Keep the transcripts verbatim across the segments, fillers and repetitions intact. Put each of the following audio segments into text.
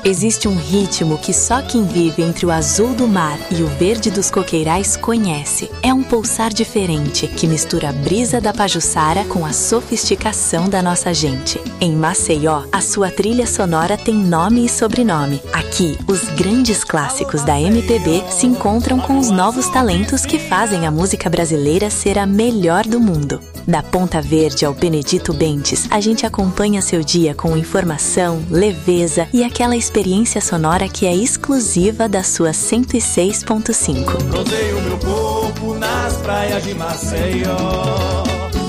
Existe um ritmo que só quem vive entre o azul do mar e o verde dos coqueirais conhece. É um pulsar diferente que mistura a brisa da Pajuçara com a sofisticação da nossa gente. Em Maceió, a sua trilha sonora tem nome e sobrenome. Aqui, os grandes clássicos da M P B se encontram com os novos talentos que fazem a música brasileira ser a melhor do mundo. Da Ponta Verde ao Benedito Bentes, a gente acompanha seu dia com informação, leveza e aquela experiência sonora que é exclusiva da sua cento e seis ponto cinco. Rodeio meu corpo nas praias de Maceió.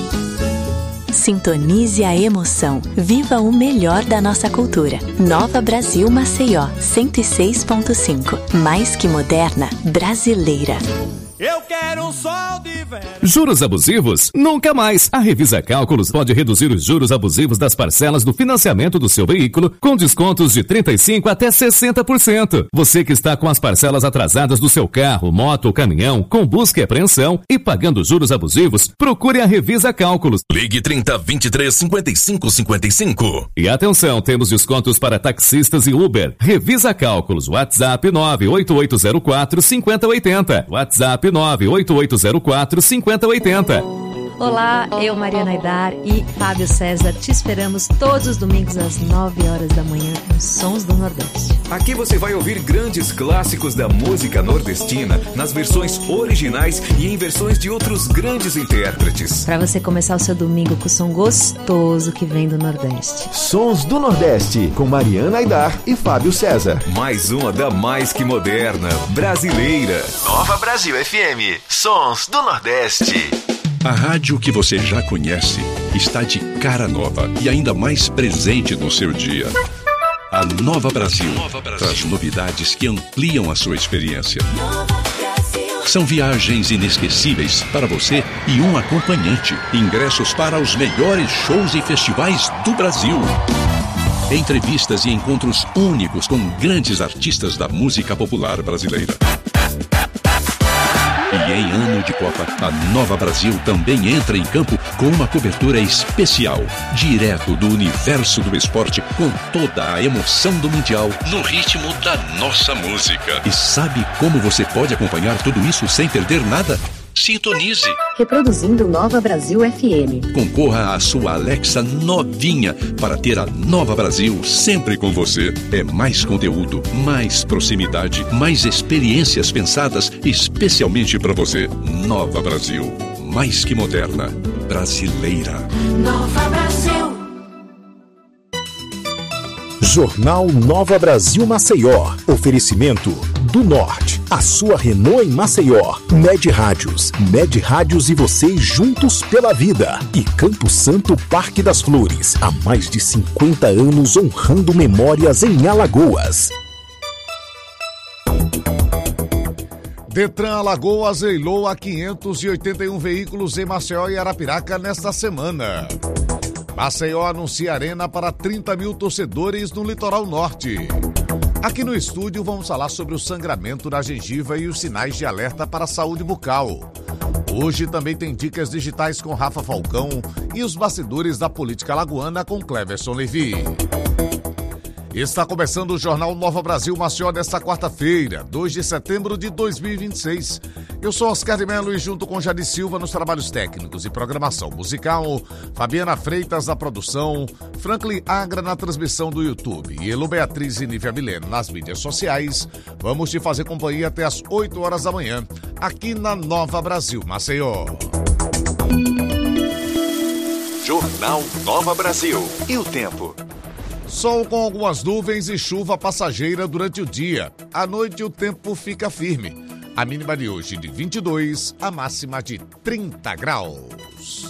Sintonize a emoção. Viva o melhor da nossa cultura. Nova Brasil Maceió, cento e seis ponto cinco. Mais que moderna, brasileira. Eu quero um sol de verão. Juros abusivos? Nunca mais! A Revisa Cálculos pode reduzir os juros abusivos das parcelas do financiamento do seu veículo com descontos de trinta e cinco por cento até sessenta por cento. Você que está com as parcelas atrasadas do seu carro, moto ou caminhão, com busca e apreensão e pagando juros abusivos, procure a Revisa Cálculos. Ligue trinta, vinte e três, cinquenta e cinco, cinquenta e cinco. E atenção, temos descontos para taxistas e Uber. Revisa Cálculos, WhatsApp nove oito oito zero quatro, cinco zero oito zero. WhatsApp nove oito oito zero quatro, cinco zero oito zero. Olá, eu, Mariana Aidar e Fábio César, te esperamos todos os domingos às nove horas da manhã nos Sons do Nordeste. Aqui você vai ouvir grandes clássicos da música nordestina nas versões originais e em versões de outros grandes intérpretes. Para você começar o seu domingo com o som gostoso que vem do Nordeste. Sons do Nordeste, com Mariana Aidar e Fábio César. Mais uma da mais que moderna, brasileira. Nova Brasil F M, Sons do Nordeste. A rádio que você já conhece está de cara nova e ainda mais presente no seu dia. A Nova Brasil, Nova Brasil traz novidades que ampliam a sua experiência. São viagens inesquecíveis para você e um acompanhante. Ingressos para os melhores shows e festivais do Brasil. Entrevistas e encontros únicos com grandes artistas da música popular brasileira. E em ano de Copa, a Nova Brasil também entra em campo com uma cobertura especial, direto do universo do esporte, com toda a emoção do Mundial, no ritmo da nossa música. E sabe como você pode acompanhar tudo isso sem perder nada? Sintonize. Reproduzindo Nova Brasil F M. Concorra à sua Alexa novinha para ter a Nova Brasil sempre com você. É mais conteúdo, mais proximidade, mais experiências pensadas especialmente para você. Nova Brasil, mais que moderna, brasileira. Nova Brasil. Jornal Nova Brasil Maceió. Oferecimento do Norte. A sua Renault em Maceió. Med Rádios. Med Rádios e você juntos pela vida. E Campo Santo Parque das Flores. Há mais de cinquenta anos honrando memórias em Alagoas. Detran Alagoas leiloa quinhentos e oitenta e um veículos em Maceió e Arapiraca nesta semana. Maceió anuncia arena para trinta mil torcedores no litoral norte. Aqui no estúdio vamos falar sobre o sangramento na gengiva e os sinais de alerta para a saúde bucal. Hoje também tem dicas digitais com Rafa Falcão e os bastidores da política alagoana com Cleverson Levi. Está começando o Jornal Nova Brasil Maceió desta quarta-feira, dois de setembro de dois mil e vinte e seis. Eu sou Oscar de Mello e junto com Jadi Silva nos trabalhos técnicos e programação musical, Fabiana Freitas na produção, Franklin Agra na transmissão do YouTube e Elo Beatriz e Nívia Mileno nas mídias sociais, vamos te fazer companhia até às oito horas da manhã, aqui na Nova Brasil Maceió. Jornal Nova Brasil. E o tempo? Sol com algumas nuvens e chuva passageira durante o dia. À noite o tempo fica firme. A mínima de hoje de vinte e dois, a máxima de trinta graus.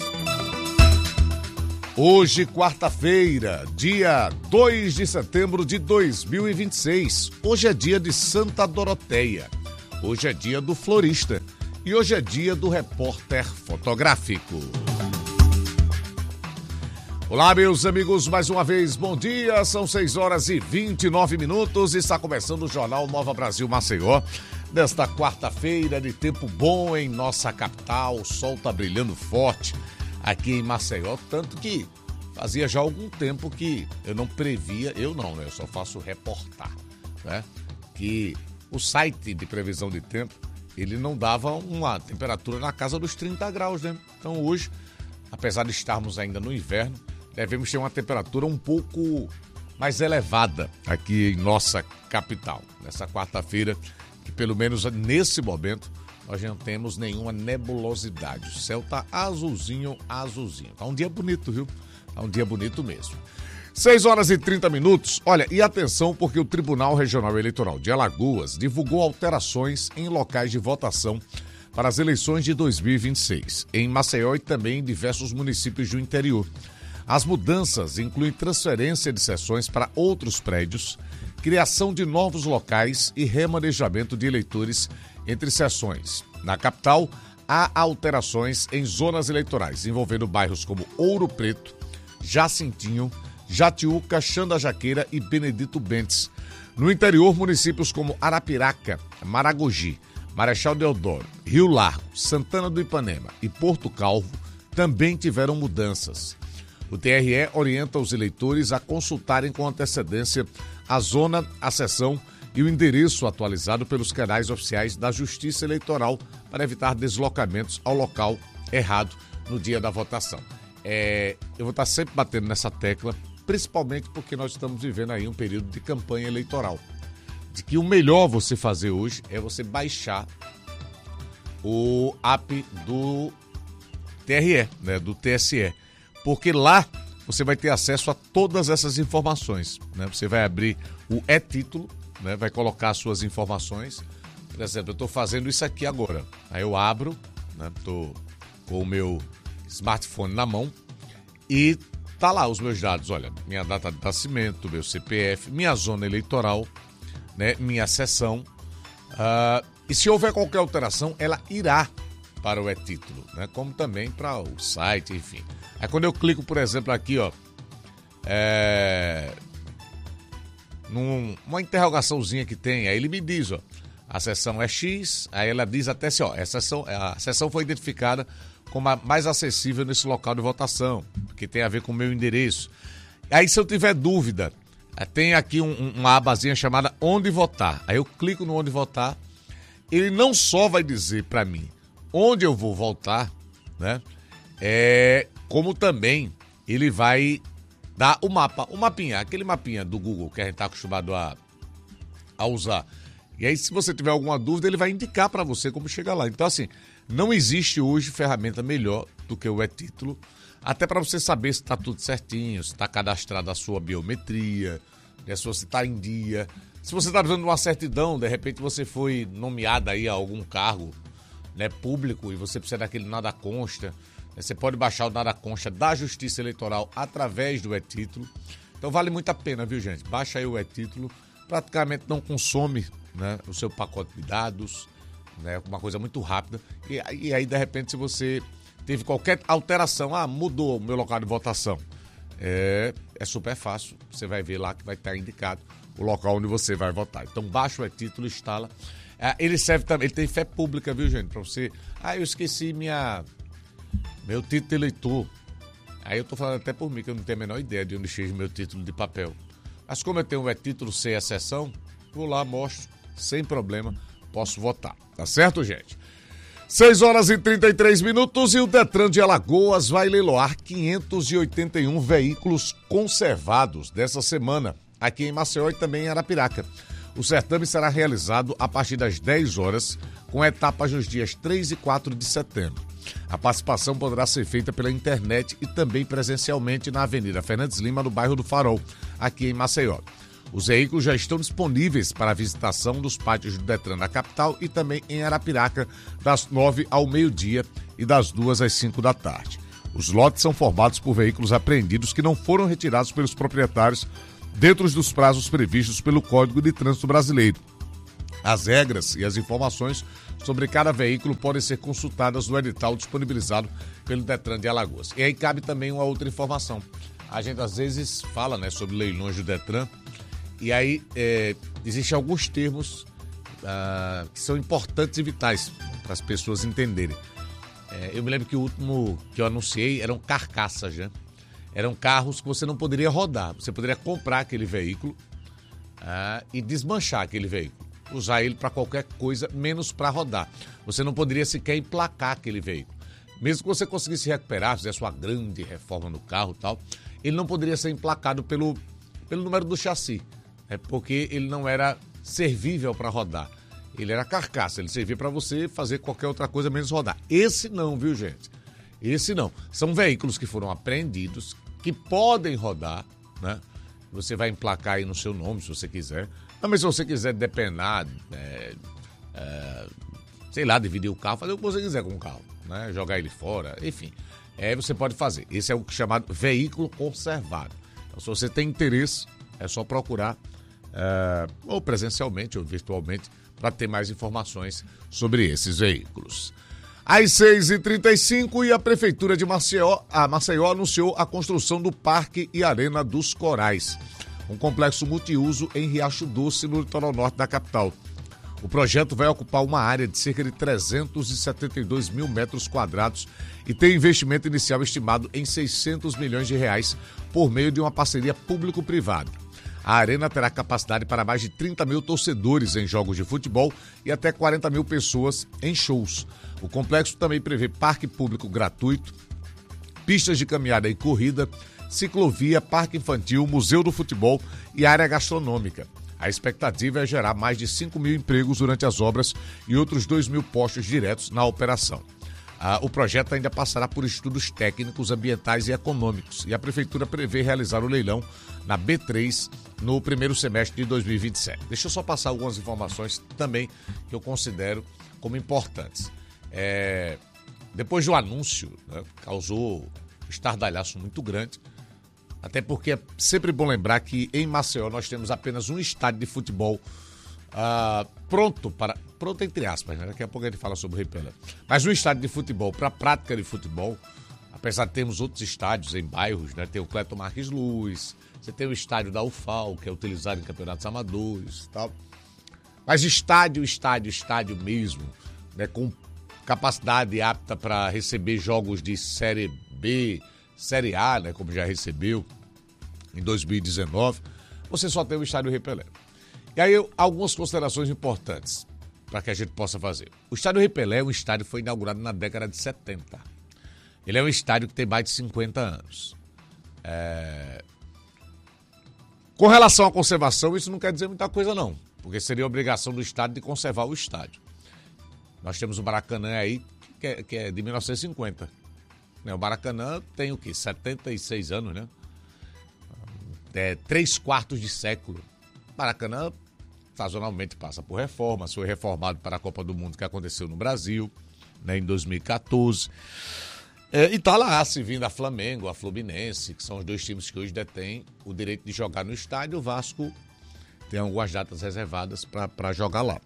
Hoje, quarta-feira, dia dois de setembro de dois mil e vinte e seis. Hoje é dia de Santa Doroteia. Hoje é dia do florista. E hoje é dia do repórter fotográfico. Olá, meus amigos, mais uma vez, bom dia, são seis horas e vinte e nove minutos, está começando o Jornal Nova Brasil Maceió, desta quarta-feira de tempo bom em nossa capital, o sol está brilhando forte aqui em Maceió, tanto que fazia já algum tempo que eu não previa, eu não, né? Eu só faço reportar, né? Que o site de previsão de tempo, ele não dava uma temperatura na casa dos trinta graus, né? Então hoje, apesar de estarmos ainda no inverno, devemos ter uma temperatura um pouco mais elevada aqui em nossa capital. Nessa quarta-feira, que pelo menos nesse momento, nós não temos nenhuma nebulosidade. O céu tá azulzinho, azulzinho. Tá um dia bonito, viu? Tá um dia bonito mesmo. seis horas e trinta minutos. Olha, e atenção porque o Tribunal Regional Eleitoral de Alagoas divulgou alterações em locais de votação para as eleições de dois mil e vinte e seis, em Maceió e também em diversos municípios do interior. As mudanças incluem transferência de sessões para outros prédios, criação de novos locais e remanejamento de eleitores entre sessões. Na capital, há alterações em zonas eleitorais, envolvendo bairros como Ouro Preto, Jacintinho, Jatiuca, Xanda Jaqueira e Benedito Bentes. No interior, municípios como Arapiraca, Maragogi, Marechal Deodoro, Rio Largo, Santana do Ipanema e Porto Calvo também tiveram mudanças. O T R E orienta os eleitores a consultarem com antecedência a zona, a seção e o endereço atualizado pelos canais oficiais da Justiça Eleitoral para evitar deslocamentos ao local errado no dia da votação. É, eu vou estar sempre batendo nessa tecla, principalmente porque nós estamos vivendo aí um período de campanha eleitoral. De que o melhor você fazer hoje é você baixar o app do T R E, né, do T S E. Porque lá você vai ter acesso a todas essas informações, né? Você vai abrir o e-título, né? Vai colocar as suas informações. Por exemplo, eu estou fazendo isso aqui agora. Aí eu abro, né? Estou com o meu smartphone na mão e tá lá os meus dados. Olha, minha data de nascimento, meu C P F, minha zona eleitoral, né? Minha seção. Uh, e se houver qualquer alteração, ela irá para o e-título, né? Como também para o site, enfim. Aí quando eu clico, por exemplo, aqui, ó, é... numa interrogaçãozinha que tem, aí ele me diz, ó, a seção é X, aí ela diz até assim, ó, a seção, a seção foi identificada como a mais acessível nesse local de votação, que tem a ver com o meu endereço. Aí se eu tiver dúvida, tem aqui um, uma abazinha chamada Onde Votar. Aí eu clico no Onde Votar, ele não só vai dizer para mim onde eu vou votar, né? É, como também ele vai dar o mapa, o mapinha, aquele mapinha do Google que a gente está acostumado a, a usar. E aí, se você tiver alguma dúvida, ele vai indicar para você como chegar lá. Então, assim, não existe hoje ferramenta melhor do que o e-título, até para você saber se está tudo certinho, se está cadastrada a sua biometria, né, se você está em dia. Se você está dando uma certidão, de repente você foi nomeado aí a algum cargo, né, público, e você precisa daquele nada consta, né, você pode baixar o nada consta da Justiça Eleitoral através do e-título. Então vale muito a pena, viu, gente? Baixa aí o e-título, praticamente não consome, né, o seu pacote de dados, né, uma coisa muito rápida. E, e aí, de repente, se você teve qualquer alteração, ah, mudou o meu local de votação, é, é super fácil, você vai ver lá que vai estar indicado o local onde você vai votar. Então baixa o e-título, instala. Ele serve também, ele tem fé pública, viu, gente? Pra você. Ah, eu esqueci minha, meu título de eleitor. Aí eu tô falando até por mim, que eu não tenho a menor ideia de onde chega meu título de papel. Mas como eu tenho um e-título sem a sessão, vou lá, mostro, sem problema, posso votar. Tá certo, gente? seis horas e trinta e três minutos e o Detran de Alagoas vai leiloar quinhentos e oitenta e um veículos conservados dessa semana, aqui em Maceió e também em Arapiraca. O certame será realizado a partir das dez horas, com etapas nos dias três e quatro de setembro. A participação poderá ser feita pela internet e também presencialmente na Avenida Fernandes Lima, no bairro do Farol, aqui em Maceió. Os veículos já estão disponíveis para a visitação dos pátios do Detran na capital e também em Arapiraca, das nove ao meio-dia e das duas às cinco da tarde. Os lotes são formados por veículos apreendidos que não foram retirados pelos proprietários dentro dos prazos previstos pelo Código de Trânsito Brasileiro. As regras e as informações sobre cada veículo podem ser consultadas no edital disponibilizado pelo Detran de Alagoas. E aí cabe também uma outra informação. A gente às vezes fala, né, sobre leilões do Detran, e aí é, existem alguns termos ah, que são importantes e vitais para as pessoas entenderem. É, eu me lembro que o último que eu anunciei eram carcaças, né? eram carros que você não poderia rodar. Você poderia comprar aquele veículo ah, e desmanchar aquele veículo. Usar ele para qualquer coisa, menos para rodar. Você não poderia sequer emplacar aquele veículo. Mesmo que você conseguisse recuperar, fizesse uma grande reforma no carro e tal, ele não poderia ser emplacado pelo, pelo número do chassi, né? Porque ele não era servível para rodar. Ele era carcaça, ele servia para você fazer qualquer outra coisa menos rodar. Esse não, viu, gente? Esse não. São veículos que foram apreendidos, que podem rodar, né? Você vai emplacar aí no seu nome, se você quiser. Mas se você quiser depenar, é, é, sei lá, dividir o carro, fazer o que você quiser com o carro, né? Jogar ele fora, enfim. É, você pode fazer. Esse é o chamado veículo conservado. Então, se você tem interesse, é só procurar, é, ou presencialmente ou virtualmente, para ter mais informações sobre esses veículos. Às seis e trinta e cinco, e a Prefeitura de Maceió, a Maceió anunciou a construção do Parque e Arena dos Corais, um complexo multiuso em Riacho Doce, no litoral norte da capital. O projeto vai ocupar uma área de cerca de trezentos e setenta e dois mil metros quadrados e tem investimento inicial estimado em seiscentos milhões de reais por meio de uma parceria público-privada. A arena terá capacidade para mais de trinta mil torcedores em jogos de futebol e até quarenta mil pessoas em shows. O complexo também prevê parque público gratuito, pistas de caminhada e corrida, ciclovia, parque infantil, museu do futebol e área gastronômica. A expectativa é gerar mais de cinco mil empregos durante as obras e outros dois mil postos diretos na operação. Ah, o projeto ainda passará por estudos técnicos, ambientais e econômicos, e a Prefeitura prevê realizar o leilão na B três no primeiro semestre de dois mil e vinte e sete. Deixa eu só passar algumas informações também que eu considero como importantes. É, depois do anúncio, né, causou estardalhaço muito grande, até porque é sempre bom lembrar que em Maceió nós temos apenas um estádio de futebol Uh, pronto para, pronto entre aspas, né? Daqui a pouco a gente fala sobre o Rei Pelé. Mas um estádio de futebol, para a prática de futebol, apesar de termos outros estádios em bairros, né? Tem o Cleiton Marques Luz, você tem o estádio da U F A L, que é utilizado em campeonatos amadores e tal. Mas estádio, estádio, estádio mesmo, né? Com capacidade apta para receber jogos de Série B, Série A, né? Como já recebeu em dois mil e dezenove, você só tem o estádio Rei Pelé. E aí, algumas considerações importantes para que a gente possa fazer. O estádio Rei Pelé é um estádio que foi inaugurado na década de setenta. Ele é um estádio que tem mais de cinquenta anos. É... Com relação à conservação, isso não quer dizer muita coisa, não. Porque seria obrigação do estádio de conservar o estádio. Nós temos o Maracanã aí, que é, que é de mil novecentos e cinquenta. O Maracanã tem o quê? setenta e seis anos, né? É, três quartos de século. Maracanã sazonalmente passa por reformas, foi reformado para a Copa do Mundo que aconteceu no Brasil, né, em dois mil e catorze. É, e está lá servindo a Flamengo, a Fluminense, que são os dois times que hoje detêm o direito de jogar no estádio. O Vasco tem algumas datas reservadas para jogar lá.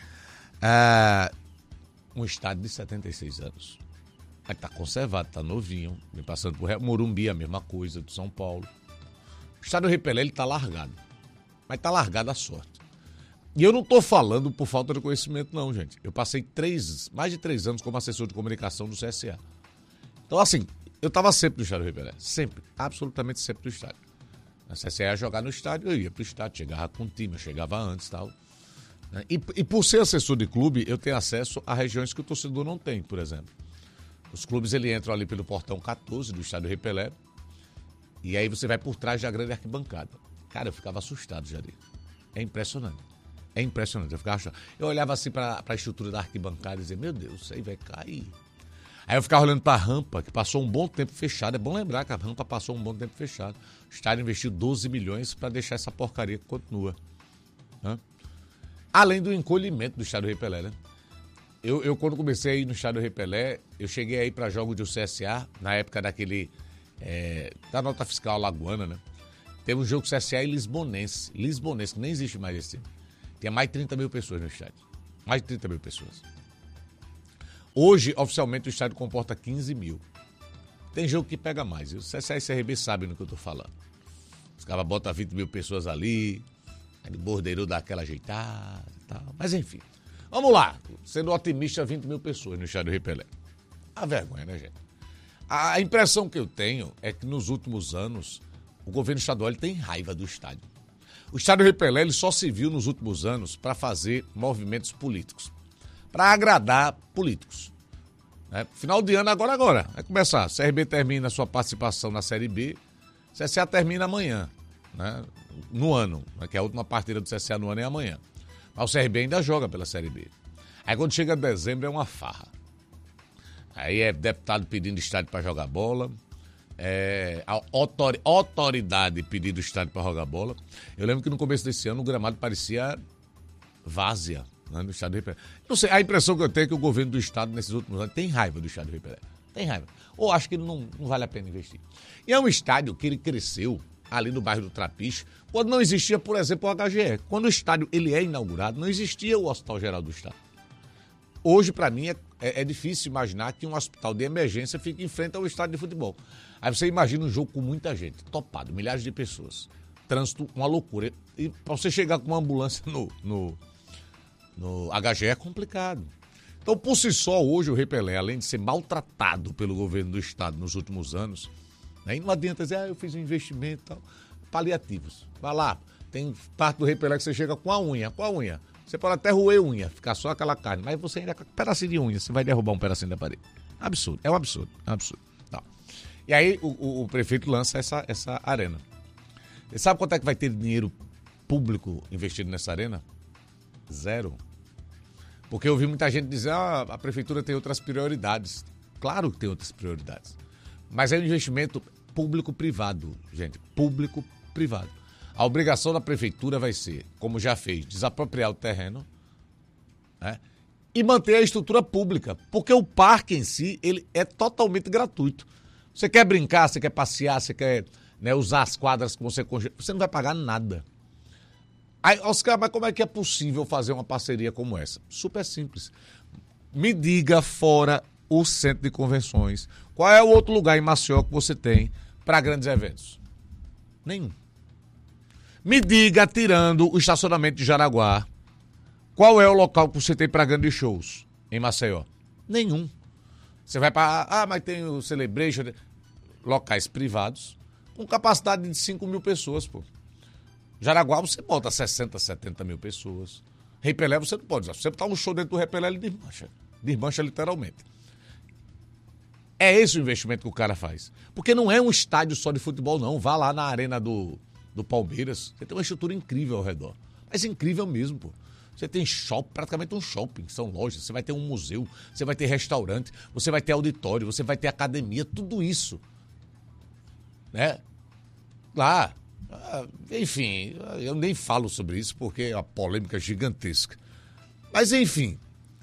É, um estádio de setenta e seis anos. Mas está conservado, está novinho, vem passando por Morumbi, a mesma coisa, do São Paulo. O estádio Rei Pelé está largado. Mas tá largada a sorte. E eu não tô falando por falta de conhecimento, não, gente. Eu passei três, mais de três anos como assessor de comunicação do C S A. Então, assim, eu tava sempre no estádio Rei Pelé. Sempre, absolutamente sempre no estádio. A C S A ia jogar no estádio, eu ia pro estádio, chegava com o time, eu chegava antes e tal. E, e por ser assessor de clube, eu tenho acesso a regiões que o torcedor não tem, por exemplo. Os clubes, ele entram ali pelo portão catorze do estádio Rei Pelé, e aí você vai por trás da grande arquibancada. Cara, eu ficava assustado, Jair. É impressionante. É impressionante. Eu ficava achando. Eu olhava assim para a estrutura da arquibancada e dizia, meu Deus, isso aí vai cair. Aí eu ficava olhando para a rampa, que passou um bom tempo fechada. É bom lembrar que a rampa passou um bom tempo fechada. O estádio investiu doze milhões para deixar essa porcaria que continua. Hã? Além do encolhimento do estádio Rei Pelé, né? Eu, eu, quando comecei a ir no estádio Rei Pelé, eu cheguei aí para jogos do C S A, na época daquele, é, da nota fiscal alagoana, né? Teve um jogo C S A e Lisbonense. Lisbonense, que nem existe mais esse time. Tinha mais de trinta mil pessoas no estádio. Mais de trinta mil pessoas. Hoje, oficialmente, o estádio comporta quinze mil. Tem jogo que pega mais. O C S A e C R B sabem do que eu tô falando. Os caras botam vinte mil pessoas ali, aí o bordeiro dá aquela ajeitada e tal. Mas enfim. Vamos lá. Sendo otimista, vinte mil pessoas no estádio Rei Pelé. A vergonha, né, gente? A impressão que eu tenho é que nos últimos anos o governo estadual ele tem raiva do estádio. O estádio Rei Pelé ele só se viu nos últimos anos para fazer movimentos políticos, para agradar políticos. Né? Final de ano agora, agora. Vai começar. C R B termina a sua participação na Série B, C S A termina amanhã, né? No ano, né? Que a última partida do C S A no ano é amanhã. Mas o C R B ainda joga pela Série B. Aí quando chega dezembro é uma farra. Aí é deputado pedindo estádio para jogar bola, é, a autor, autoridade pedindo estádio para jogar bola. Eu lembro que no começo desse ano o gramado parecia várzea, né, no estádio Rei Pelé. Não sei, a impressão que eu tenho é que o governo do estado nesses últimos anos tem raiva do estádio Rei Pelé. Tem raiva. Ou acho que não, não vale a pena investir. E é um estádio que ele cresceu ali no bairro do Trapiche, quando não existia, por exemplo, o H G E. Quando o estádio ele é inaugurado, não existia o Hospital Geral do Estado. Hoje, para mim, é, é, é difícil imaginar que um hospital de emergência fique em frente ao estádio de futebol. Aí você imagina um jogo com muita gente, topado, milhares de pessoas. Trânsito, uma loucura. E para você chegar com uma ambulância no, no, no H G E é complicado. Então, por si só, hoje o Rei Pelé, além de ser maltratado pelo governo do estado nos últimos anos, né, não adianta dizer, ah, eu fiz um investimento e tal. Paliativos. Vai lá, tem parte do Rei Pelé que você chega com a unha. Com a unha. Você pode até roer unha, ficar só aquela carne, mas você ainda com um pedacinho de unha, você vai derrubar um pedacinho da parede. Absurdo, é um absurdo, é um absurdo. Não. E aí o, o, o prefeito lança essa, essa arena. Você sabe quanto é que vai ter dinheiro público investido nessa arena? Zero. Porque eu vi muita gente dizer, ah, a prefeitura tem outras prioridades. Claro que tem outras prioridades. Mas é um investimento público-privado, gente, público-privado. A obrigação da prefeitura vai ser, como já fez, desapropriar o terreno, né, e manter a estrutura pública, porque o parque em si ele é totalmente gratuito. Você quer brincar, você quer passear, você quer, né, usar as quadras que você congela, você não vai pagar nada. Aí, Oscar, mas como é que é possível fazer uma parceria como essa? Super simples. Me diga fora o centro de convenções, qual é o outro lugar em Maceió que você tem para grandes eventos? Nenhum. Me diga, tirando o estacionamento de Jaraguá, qual é o local que você tem para grandes shows em Maceió? Nenhum. Você vai para... Ah, mas tem o Celebration, locais privados, com capacidade de cinco mil pessoas, pô. Jaraguá você bota sessenta, setenta mil pessoas. Rei Pelé você não pode usar. Se você botar um show dentro do Rei Pelé, ele desmancha. Desmancha literalmente. É esse o investimento que o cara faz. Porque não é um estádio só de futebol, não. Vá lá na arena do... do Palmeiras, você tem uma estrutura incrível ao redor. Mas incrível mesmo, pô. Você tem shopping, praticamente um shopping, são lojas, você vai ter um museu, você vai ter restaurante, você vai ter auditório, você vai ter academia, tudo isso. Né? Lá, enfim, eu nem falo sobre isso porque é uma polêmica gigantesca. Mas enfim,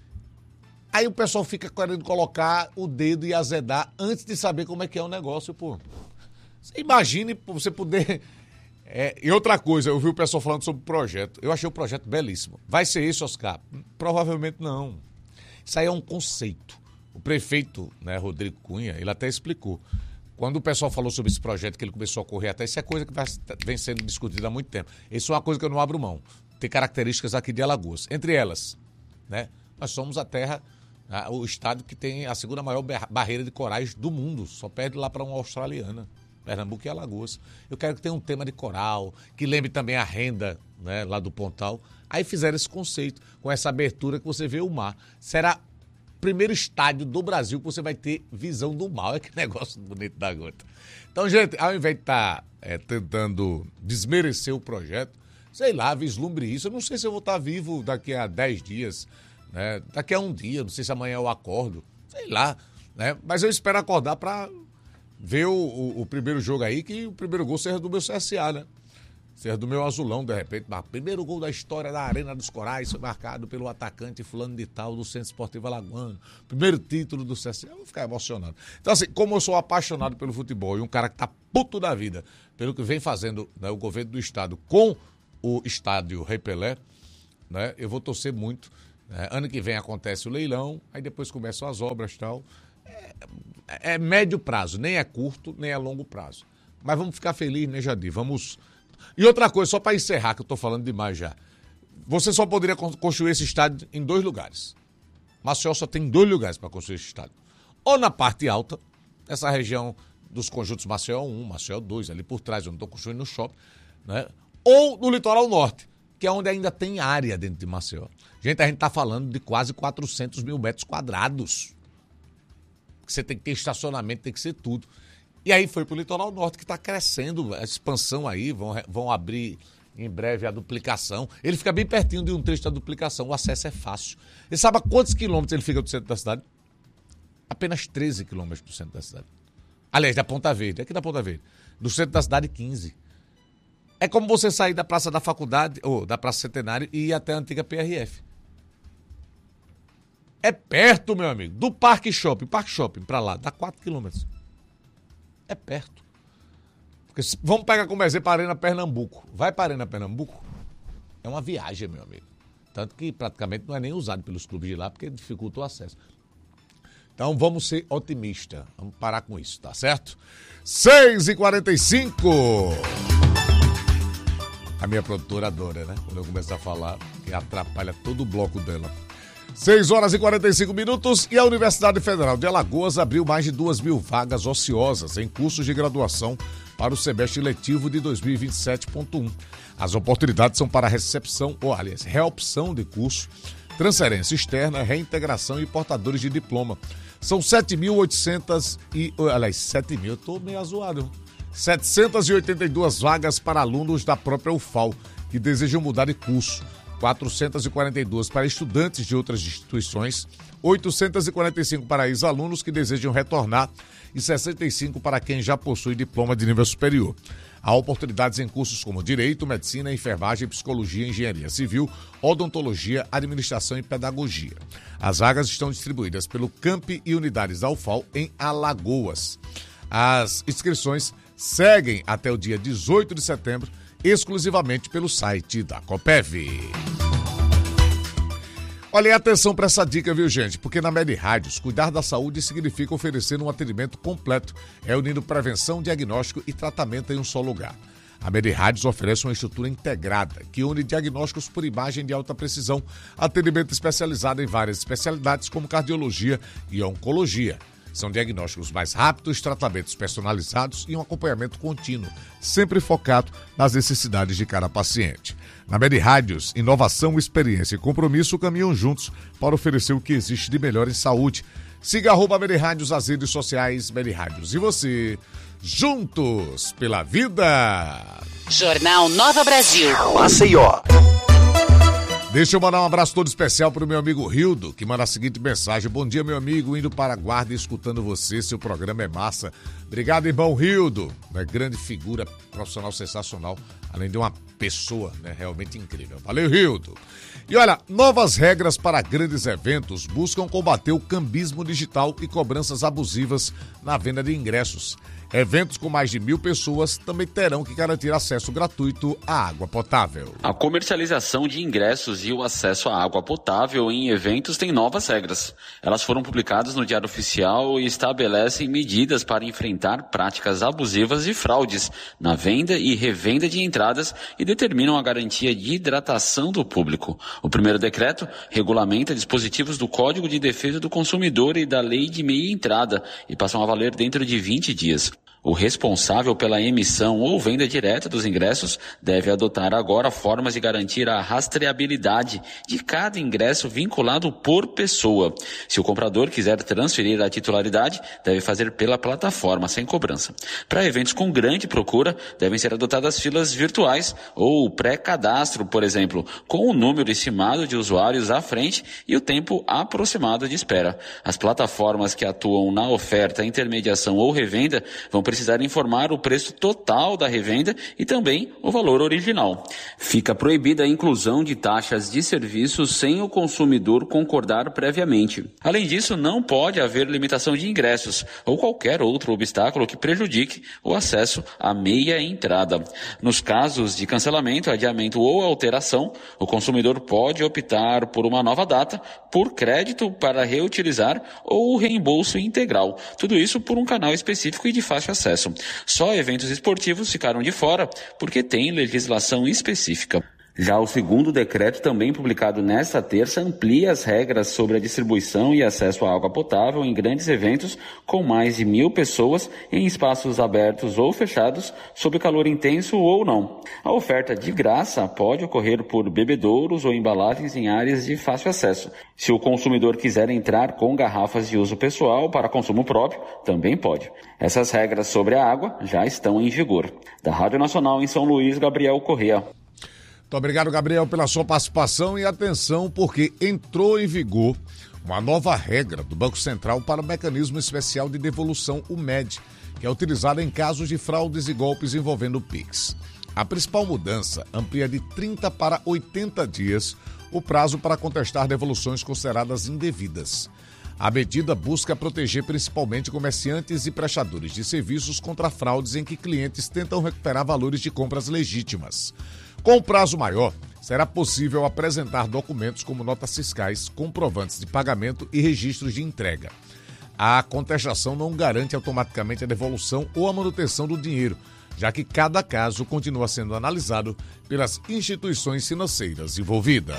aí o pessoal fica querendo colocar o dedo e azedar antes de saber como é que é o negócio, pô. Você imagine você poder... É, e outra coisa, eu vi o pessoal falando sobre o projeto. Eu achei o projeto belíssimo. Vai ser isso, Oscar? Provavelmente não. Isso aí é um conceito. O prefeito, né, Rodrigo Cunha, ele até explicou. Quando o pessoal falou sobre esse projeto, que ele começou a correr até, isso é coisa que vem sendo discutida há muito tempo. Isso é uma coisa que eu não abro mão. Tem características aqui de Alagoas. Entre elas, né, nós somos a terra, o estado que tem a segunda maior barreira de corais do mundo. Só perde lá para uma australiana. Pernambuco e Alagoas. Eu quero que tenha um tema de coral, que lembre também a renda, né, lá do Pontal. Aí fizeram esse conceito, com essa abertura que você vê o mar. Será o primeiro estádio do Brasil que você vai ter visão do mar. Olha que negócio bonito da gota. Então, gente, ao invés de estar é, tentando desmerecer o projeto, sei lá, vislumbre isso. Eu não sei se eu vou estar vivo daqui a dez dias, né, daqui a um dia, não sei se amanhã eu acordo, sei lá, né, mas eu espero acordar para... ver o, o, o primeiro jogo aí, que o primeiro gol seja do meu C S A, né? Seja do meu azulão, de repente. Mas o primeiro gol da história da Arena dos Corais foi marcado pelo atacante fulano de tal do Centro Esportivo Alagoano. Primeiro título do C S A. Eu vou ficar emocionado. Então, assim, como eu sou apaixonado pelo futebol e um cara que tá puto da vida pelo que vem fazendo, né, o governo do estado com o estádio Rei Pelé, né, eu vou torcer muito. Né? Ano que vem acontece o leilão, aí depois começam as obras e tal. É, é médio prazo, nem é curto, nem é longo prazo. Mas vamos ficar felizes, né, Jadir? Vamos... E outra coisa, só para encerrar, que eu tô falando demais já. Você só poderia construir esse estádio em dois lugares. Maceió só tem dois lugares para construir esse estádio. Ou na parte alta, nessa região dos conjuntos Maceió um, Maceió dois, ali por trás, onde estão construindo no shopping, né? Ou no litoral norte, que é onde ainda tem área dentro de Maceió. Gente, a gente está falando de quase quatrocentos mil metros quadrados. Você tem que ter estacionamento, tem que ser tudo. E aí foi para o litoral norte, que está crescendo, a expansão aí, vão, vão abrir em breve a duplicação. Ele fica bem pertinho de um trecho da duplicação, o acesso é fácil. E sabe a quantos quilômetros ele fica do centro da cidade? Apenas treze quilômetros do centro da cidade. Aliás, da Ponta Verde, aqui da Ponta Verde. Do centro da cidade, quinze. É como você sair da Praça da Faculdade, ou da Praça Centenário, e ir até a antiga P R F. É perto, meu amigo. Do Parque Shopping, Parque Shopping pra lá, dá quatro quilômetros. É perto. Porque se, vamos pegar como exemplo a Arena Pernambuco. Vai para a Arena Pernambuco, é uma viagem, meu amigo. Tanto que praticamente não é nem usado pelos clubes de lá, porque dificulta o acesso. Então vamos ser otimistas. Vamos parar com isso, tá certo? seis e quarenta e cinco. A minha produtora adora, né? Quando eu começo a falar, que atrapalha todo o bloco dela. seis horas e quarenta e cinco minutos e a Universidade Federal de Alagoas abriu mais de duas mil vagas ociosas em cursos de graduação para o semestre letivo de dois mil e vinte e sete ponto um. As oportunidades são para recepção, ou aliás, reopção de curso, transferência externa, reintegração e portadores de diploma. São sete mil e oitocentas e... Aliás, sete mil, eu tô meio azoado. setecentas e oitenta e duas vagas para alunos da própria U F A L, que desejam mudar de curso. quatrocentas e quarenta e duas para estudantes de outras instituições, oitocentas e quarenta e cinco para ex-alunos que desejam retornar e sessenta e cinco para quem já possui diploma de nível superior. Há oportunidades em cursos como Direito, Medicina, Enfermagem, Psicologia, Engenharia Civil, Odontologia, Administração e Pedagogia. As vagas estão distribuídas pelo Campi e unidades da U F A L em Alagoas. As inscrições seguem até o dia dezoito de setembro, exclusivamente pelo site da Copeve. Olha, atenção para essa dica, viu, gente? Porque na Med Rádios, cuidar da saúde significa oferecer um atendimento completo, reunindo prevenção, diagnóstico e tratamento em um só lugar. A Med Rádios oferece uma estrutura integrada, que une diagnósticos por imagem de alta precisão, atendimento especializado em várias especialidades como cardiologia e oncologia. São diagnósticos mais rápidos, tratamentos personalizados e um acompanhamento contínuo, sempre focado nas necessidades de cada paciente. Na Med Rádios, inovação, experiência e compromisso caminham juntos para oferecer o que existe de melhor em saúde. Siga arroba Med Rádios nas redes sociais Med Rádios. E você, juntos pela vida. Jornal Nova Brasil. Maceió. Deixa eu mandar um abraço todo especial para o meu amigo Rildo, que manda a seguinte mensagem. Bom dia, meu amigo, indo para a guarda e escutando você, seu programa é massa. Obrigado, irmão Rildo, uma grande figura, profissional sensacional, além de uma pessoa, né, realmente incrível. Valeu, Rildo. E olha, novas regras para grandes eventos buscam combater o cambismo digital e cobranças abusivas na venda de ingressos. Eventos com mais de mil pessoas também terão que garantir acesso gratuito à água potável. A comercialização de ingressos e o acesso à água potável em eventos tem novas regras. Elas foram publicadas no Diário Oficial e estabelecem medidas para enfrentar práticas abusivas e fraudes na venda e revenda de entradas e determinam a garantia de hidratação do público. O primeiro decreto regulamenta dispositivos do Código de Defesa do Consumidor e da Lei de Meia Entrada e passam a valer dentro de vinte dias. O responsável pela emissão ou venda direta dos ingressos deve adotar agora formas de garantir a rastreabilidade de cada ingresso vinculado por pessoa. Se o comprador quiser transferir a titularidade, deve fazer pela plataforma sem cobrança. Para eventos com grande procura, devem ser adotadas filas virtuais ou pré-cadastro, por exemplo, com o número estimado de usuários à frente e o tempo aproximado de espera. As plataformas que atuam na oferta, intermediação ou revenda vão precisar informar o preço total da revenda e também o valor original. Fica proibida a inclusão de taxas de serviços sem o consumidor concordar previamente. Além disso, não pode haver limitação de ingressos ou qualquer outro obstáculo que prejudique o acesso à meia entrada. Nos casos de cancelamento, adiamento ou alteração, o consumidor pode optar por uma nova data, por crédito para reutilizar ou reembolso integral. Tudo isso por um canal específico e de fácil acesso. Só eventos esportivos ficaram de fora porque tem legislação específica. Já o segundo decreto, também publicado nesta terça, amplia as regras sobre a distribuição e acesso à água potável em grandes eventos com mais de mil pessoas em espaços abertos ou fechados, sob calor intenso ou não. A oferta de graça pode ocorrer por bebedouros ou embalagens em áreas de fácil acesso. Se o consumidor quiser entrar com garrafas de uso pessoal para consumo próprio, também pode. Essas regras sobre a água já estão em vigor. Da Rádio Nacional em São Luís, Gabriel Correa. Muito obrigado, Gabriel, pela sua participação e atenção, porque entrou em vigor uma nova regra do Banco Central para o Mecanismo Especial de Devolução, o M E D, que é utilizado em casos de fraudes e golpes envolvendo o Pix. A principal mudança amplia de trinta para oitenta dias o prazo para contestar devoluções consideradas indevidas. A medida busca proteger principalmente comerciantes e prestadores de serviços contra fraudes em que clientes tentam recuperar valores de compras legítimas. Com o prazo maior, será possível apresentar documentos como notas fiscais, comprovantes de pagamento e registros de entrega. A contestação não garante automaticamente a devolução ou a manutenção do dinheiro, já que cada caso continua sendo analisado pelas instituições financeiras envolvidas.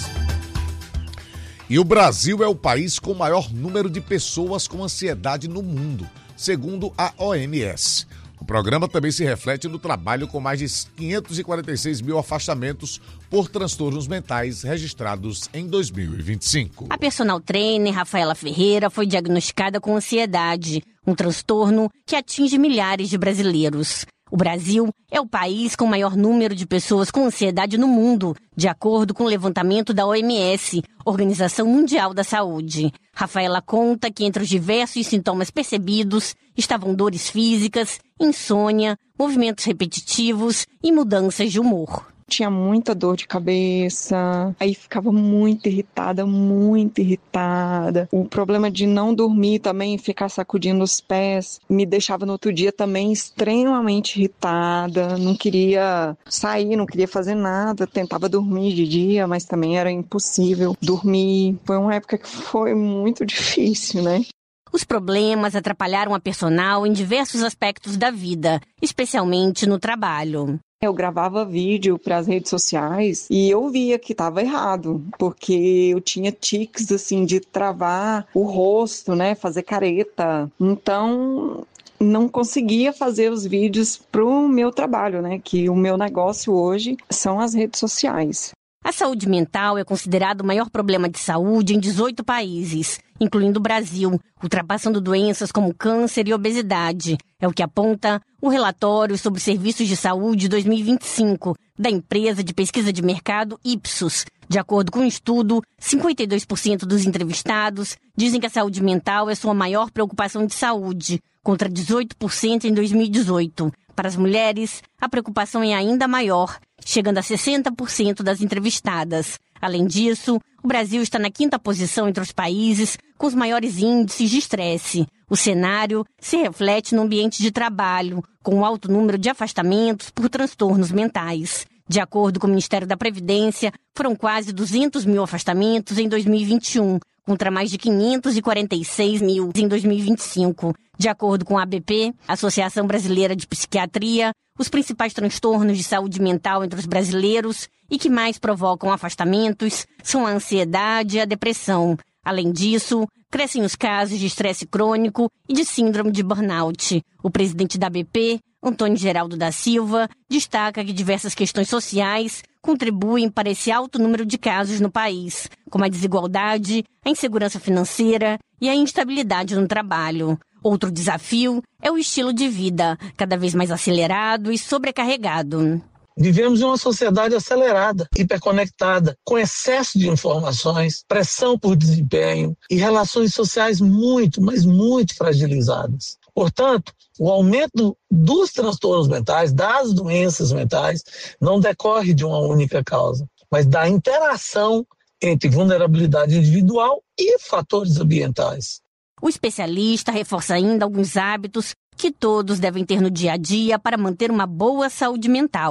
E o Brasil é o país com o maior número de pessoas com ansiedade no mundo, segundo a O M S. O programa também se reflete no trabalho com mais de quinhentos e quarenta e seis mil afastamentos por transtornos mentais registrados em dois mil e vinte e cinco. A personal trainer Rafaela Ferreira foi diagnosticada com ansiedade, um transtorno que atinge milhares de brasileiros. O Brasil é o país com o maior número de pessoas com ansiedade no mundo, de acordo com o levantamento da O M S, Organização Mundial da Saúde. Rafaela conta que entre os diversos sintomas percebidos estavam dores físicas, insônia, movimentos repetitivos e mudanças de humor. Tinha muita dor de cabeça, aí ficava muito irritada, muito irritada. O problema de não dormir também, ficar sacudindo os pés, me deixava no outro dia também extremamente irritada. Não queria sair, não queria fazer nada. Tentava dormir de dia, mas também era impossível dormir. Foi uma época que foi muito difícil, né? Os problemas atrapalharam a personal em diversos aspectos da vida, especialmente no trabalho. Eu gravava vídeo para as redes sociais e eu via que estava errado, porque eu tinha tiques assim de travar o rosto, né, fazer careta. Então, não conseguia fazer os vídeos pro meu trabalho, né, que o meu negócio hoje são as redes sociais. A saúde mental é considerado o maior problema de saúde em dezoito países, incluindo o Brasil, ultrapassando doenças como câncer e obesidade. É o que aponta o relatório sobre serviços de saúde dois mil e vinte e cinco da empresa de pesquisa de mercado Ipsos. De acordo com o um estudo, cinquenta e dois por cento dos entrevistados dizem que a saúde mental é sua maior preocupação de saúde, contra dezoito por cento em dois mil e dezoito. Para as mulheres, a preocupação é ainda maior, chegando a sessenta por cento das entrevistadas. Além disso, o Brasil está na quinta posição entre os países com os maiores índices de estresse. O cenário se reflete no ambiente de trabalho, com um alto número de afastamentos por transtornos mentais. De acordo com o Ministério da Previdência, foram quase duzentos mil afastamentos em dois mil e vinte e um, contra mais de quinhentos e quarenta e seis mil em dois mil e vinte e cinco. De acordo com a A B P, Associação Brasileira de Psiquiatria, os principais transtornos de saúde mental entre os brasileiros e que mais provocam afastamentos são a ansiedade e a depressão. Além disso, crescem os casos de estresse crônico e de síndrome de burnout. O presidente da A B P, Antônio Geraldo da Silva, destaca que diversas questões sociais contribuem para esse alto número de casos no país, como a desigualdade, a insegurança financeira e a instabilidade no trabalho. Outro desafio é o estilo de vida, cada vez mais acelerado e sobrecarregado. Vivemos em uma sociedade acelerada, hiperconectada, com excesso de informações, pressão por desempenho e relações sociais muito, mas muito fragilizadas. Portanto, o aumento dos transtornos mentais, das doenças mentais, não decorre de uma única causa, mas da interação entre vulnerabilidade individual e fatores ambientais. O especialista reforça ainda alguns hábitos que todos devem ter no dia a dia para manter uma boa saúde mental.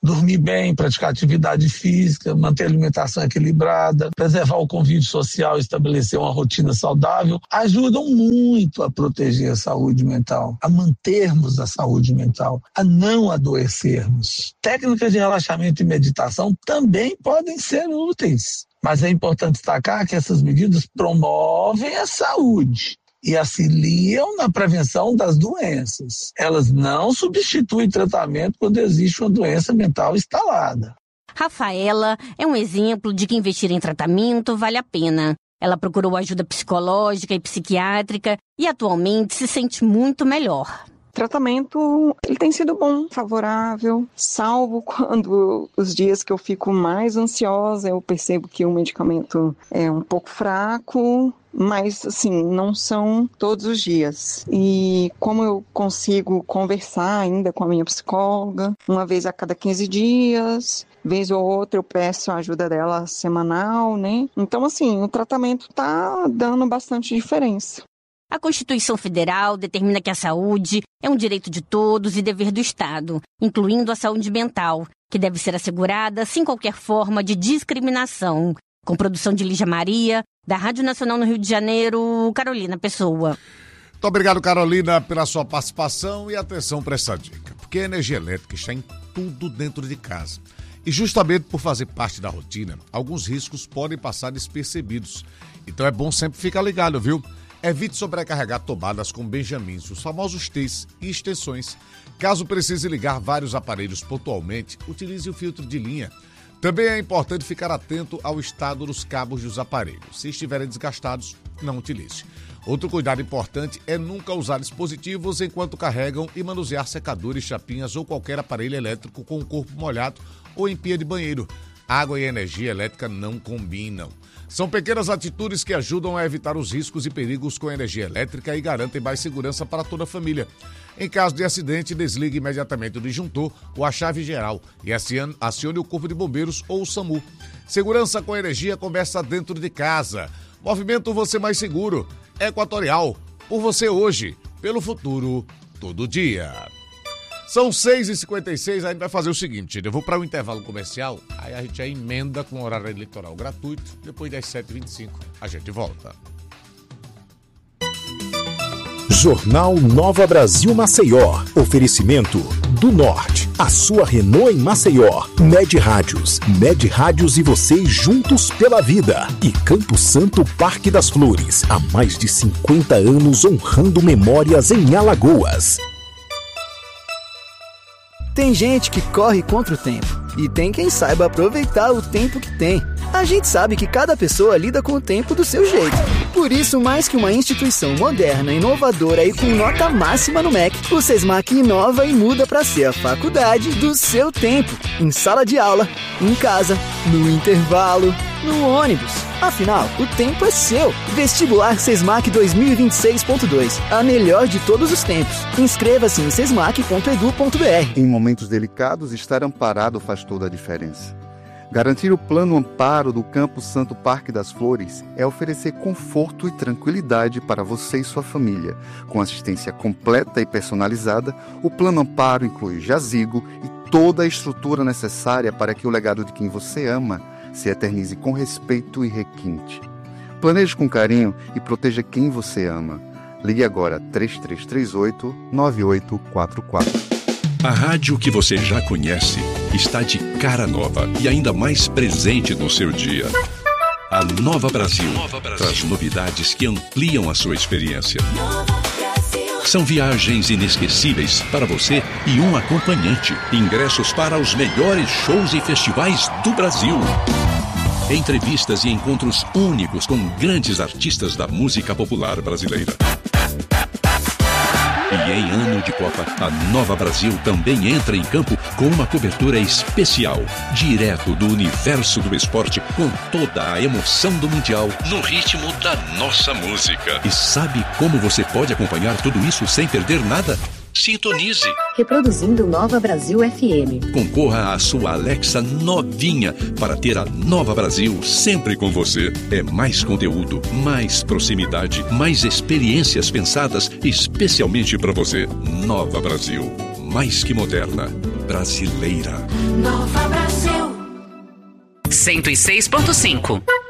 Dormir bem, praticar atividade física, manter a alimentação equilibrada, preservar o convívio social, estabelecer uma rotina saudável, ajudam muito a proteger a saúde mental, a mantermos a saúde mental, a não adoecermos. Técnicas de relaxamento e meditação também podem ser úteis, mas é importante destacar que essas medidas promovem a saúde e auxiliam na prevenção das doenças. Elas não substituem tratamento quando existe uma doença mental instalada. Rafaela é um exemplo de que investir em tratamento vale a pena. Ela procurou ajuda psicológica e psiquiátrica e atualmente se sente muito melhor. O tratamento ele tem sido bom, favorável, salvo quando os dias que eu fico mais ansiosa, eu percebo que o medicamento é um pouco fraco, mas assim, não são todos os dias. E como eu consigo conversar ainda com a minha psicóloga, uma vez a cada quinze dias, vez ou outra eu peço a ajuda dela semanal, né? Então assim, o tratamento tá dando bastante diferença. A Constituição Federal determina que a saúde é um direito de todos e dever do Estado, incluindo a saúde mental, que deve ser assegurada sem qualquer forma de discriminação. Com produção de Lígia Maria, da Rádio Nacional no Rio de Janeiro, Carolina Pessoa. Muito obrigado, Carolina, pela sua participação e atenção para essa dica, porque a energia elétrica está em tudo dentro de casa. E justamente por fazer parte da rotina, alguns riscos podem passar despercebidos. Então é bom sempre ficar ligado, viu? Evite sobrecarregar tomadas com benjamins, os famosos T's e extensões. Caso precise ligar vários aparelhos pontualmente, utilize o filtro de linha. Também é importante ficar atento ao estado dos cabos dos aparelhos. Se estiverem desgastados, não utilize. Outro cuidado importante é nunca usar dispositivos enquanto carregam e manusear secadores, chapinhas ou qualquer aparelho elétrico com o corpo molhado ou em pia de banheiro. Água e energia elétrica não combinam. São pequenas atitudes que ajudam a evitar os riscos e perigos com a energia elétrica e garantem mais segurança para toda a família. Em caso de acidente, desligue imediatamente o disjuntor ou a chave geral e acione o Corpo de Bombeiros ou o SAMU. Segurança com energia começa dentro de casa. Movimento você mais seguro. Equatorial. Por você hoje. Pelo futuro. Todo dia. São seis e cinquenta e seis, a gente vai fazer o seguinte, eu vou para o intervalo comercial, aí a gente já emenda com o horário eleitoral gratuito, depois das sete e vinte e cinco a gente volta. Jornal Nova Brasil Maceió. Oferecimento do Norte. A sua Renault em Maceió. Med Rádios. Med Rádios e você juntos pela vida. E Campo Santo Parque das Flores. Há mais de cinquenta anos honrando memórias em Alagoas. Tem gente que corre contra o tempo e tem quem saiba aproveitar o tempo que tem. A gente sabe que cada pessoa lida com o tempo do seu jeito. Por isso, mais que uma instituição moderna, inovadora e com nota máxima no M E C, o SESMAC inova e muda para ser a faculdade do seu tempo. Em sala de aula, em casa, no intervalo, no ônibus. Afinal, o tempo é seu. Vestibular SESMAC dois mil e vinte e seis ponto dois. A melhor de todos os tempos. Inscreva-se em sesmac ponto edu ponto br. Em momentos delicados, estar amparado faz toda a diferença. Garantir o plano amparo do Campo Santo Parque das Flores é oferecer conforto e tranquilidade para você e sua família. Com assistência completa e personalizada, o plano amparo inclui jazigo e toda a estrutura necessária para que o legado de quem você ama se eternize com respeito e requinte. Planeje com carinho e proteja quem você ama. Ligue agora três três três oito, nove oito quatro quatro. A rádio que você já conhece está de cara nova e ainda mais presente no seu dia. A Nova Brasil, Nova Brasil traz novidades que ampliam a sua experiência. São viagens inesquecíveis para você e um acompanhante. Ingressos para os melhores shows e festivais do Brasil. Entrevistas e encontros únicos com grandes artistas da música popular brasileira. E em ano de Copa, a Nova Brasil também entra em campo com uma cobertura especial, direto do universo do esporte, com toda a emoção do Mundial, no ritmo da nossa música. E sabe como você pode acompanhar tudo isso sem perder nada? Sintonize. Reproduzindo Nova Brasil F M. Concorra à sua Alexa novinha para ter a Nova Brasil sempre com você. É mais conteúdo, mais proximidade, mais experiências pensadas especialmente para você. Nova Brasil. mais que moderna, brasileira. Nova Brasil. cento e seis ponto cinco.